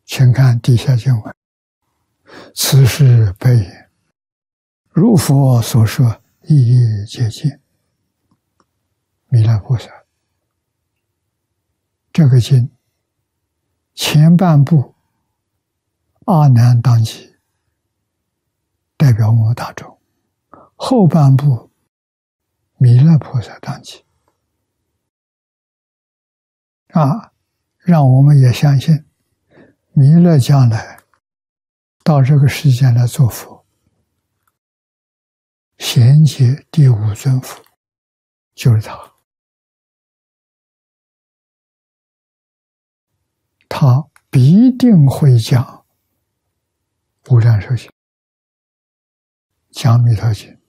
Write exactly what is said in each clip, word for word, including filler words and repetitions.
请看底下经文：此事悲言，如佛所说，一一皆尽。弥勒菩萨，这个经前半部阿难当机，代表我们大众；后半部弥勒菩萨当机。啊，让我们也相信弥勒将来到这个世间来做佛，衔接第五尊佛就是他。他必定会讲无量寿经，讲弥陀经，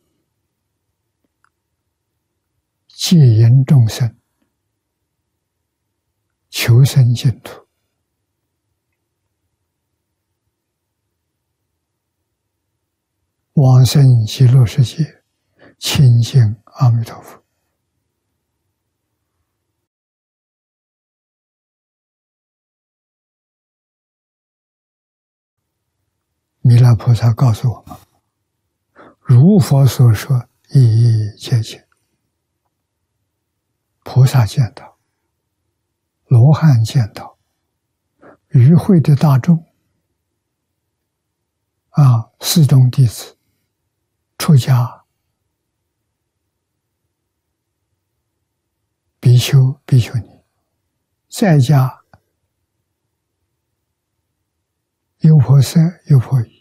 戒引众生求生净土，往生极乐世界，亲近阿弥陀佛。弥勒菩萨告诉我们，如佛所说，一一皆尽。菩萨见到，罗汉见到，与会的大众啊，四众弟子、出家、比丘、比丘尼，在家优婆塞、优婆夷，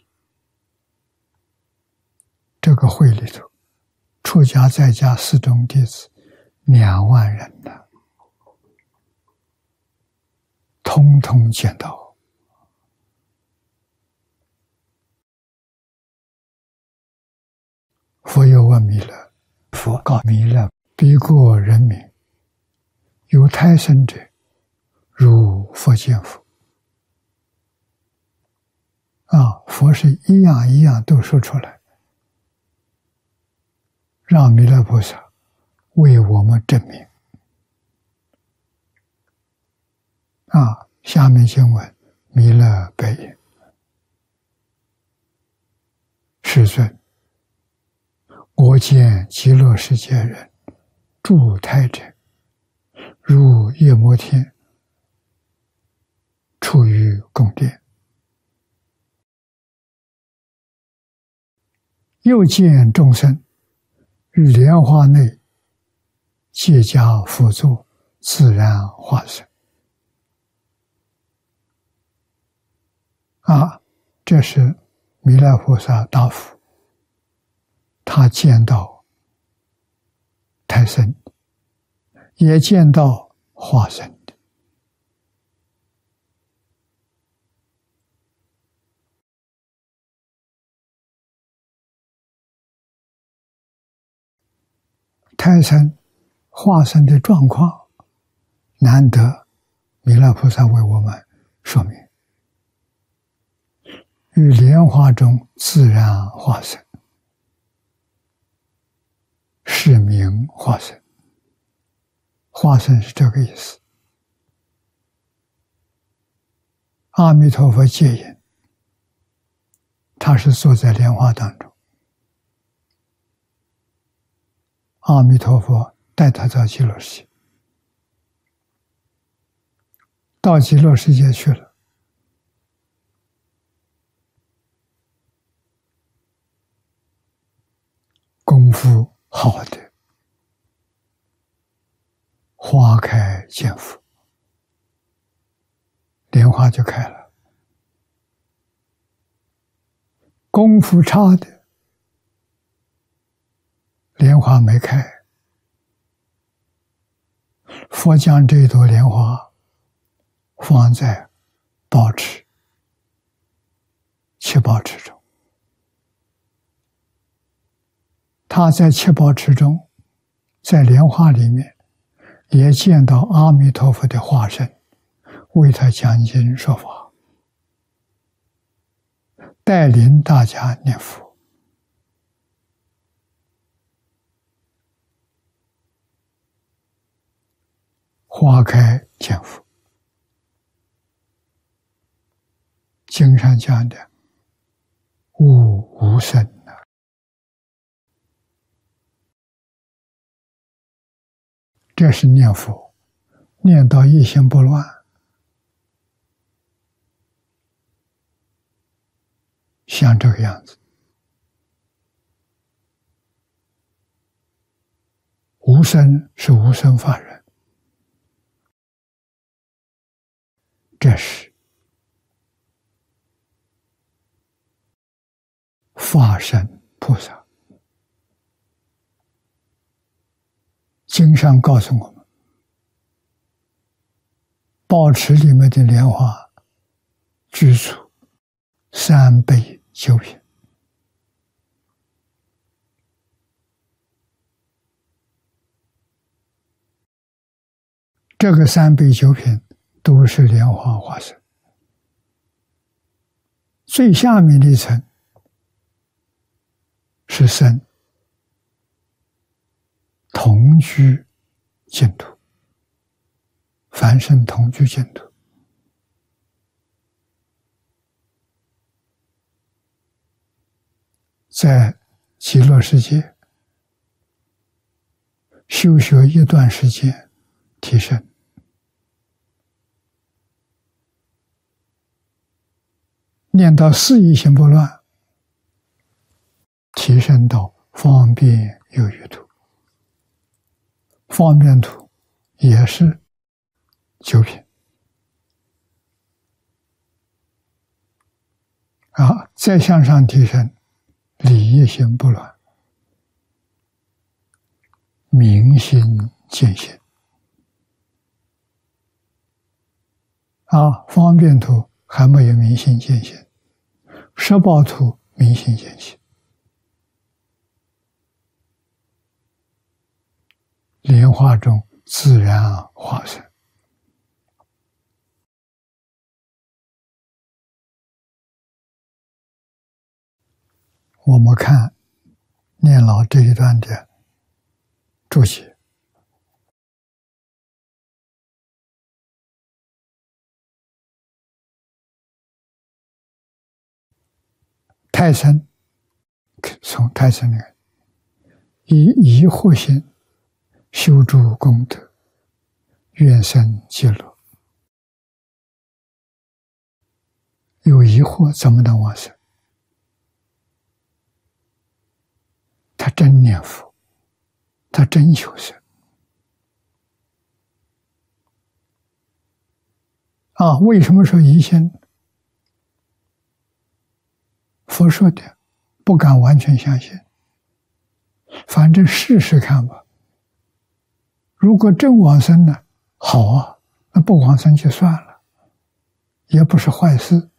这个会里头，出家在家四众弟子两万人呢，通通见到。佛又问弥勒，佛告弥勒：彼国人民有胎生者，如佛见佛。啊，佛是一样一样都说出来，让弥勒菩萨为我们证明。啊，下面经文，弥勒悲言：世尊，我见极乐世界人住胎者，如夜摩天处于宫殿，又见众生于莲花内皆加辅助，自然化身。啊，这是弥勒菩萨大福，他见到胎生的，也见到化身的。胎生、化身的状况，难得弥勒菩萨为我们说明。于莲花中自然化身，是名化身。化身是这个意思。阿弥陀佛戒引，他是坐在莲花当中，阿弥陀佛带他到极乐世界，到极乐世界去了。功夫好的，花开见佛，莲花就开了；功夫差的，莲花没开。佛将这朵莲花放在宝池，七宝池中。他在七宝池中，在莲花里面，也见到阿弥陀佛的化身，为他讲经说法，带领大家念佛。花开见佛， 经上讲的悟无生啊，这是念佛，念到一心不乱，像这个样子。无生是无生法忍，这是法身菩萨。经上告诉我们，宝池里面的莲花具足三杯九品，这个三杯九品都是莲花化身。最下面的一层是僧，同居净土，凡圣同居净土。在极乐世界修学一段时间，提升，念到四意心不乱，提升到方便有余土。方便土也是九品啊，再向上提升，理业心不乱，明心见性啊，方便土还没有明心见性，十报土明心见性。莲花中自然化身。我们看念老这一段的注解，太深，从太深来，以疑惑心修诸功德，愿生极乐。有疑惑怎么能往生？他真念佛，他真修身啊！为什么说疑心？佛说的不敢完全相信，反正试试看吧。如果真往生呢，好啊，那不往生就算了，也不是坏事。